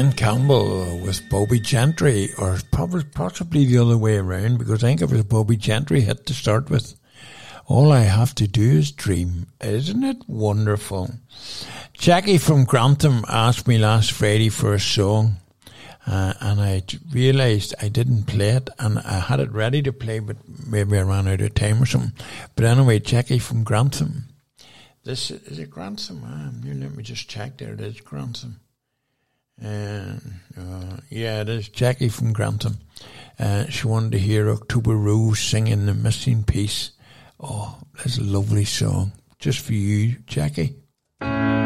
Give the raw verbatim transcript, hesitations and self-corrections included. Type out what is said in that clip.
Glenn Campbell with Bobby Gentry, or probably possibly the other way around, because I think it was Bobby Gentry hit to start with. All I Have to Do Is Dream. Isn't it wonderful? Jackie from Grantham asked me last Friday for a song, uh, and I realised I didn't play it, and I had it ready to play, but maybe I ran out of time or something. But anyway, Jackie from Grantham. This is it Grantham? Ah, let me just check. There it is, Grantham. Uh, uh, yeah, it is Jackie from Grantham. Uh, she wanted to hear October Rose singing The Missing Piece. Oh, that's a lovely song. Just for you, Jackie.